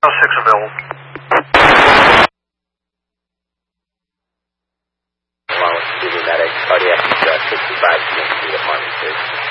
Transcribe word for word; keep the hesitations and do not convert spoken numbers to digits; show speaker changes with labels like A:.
A: six available.
B: Along with medic, cardiac distress, sixty-five P M C to Harmon Street.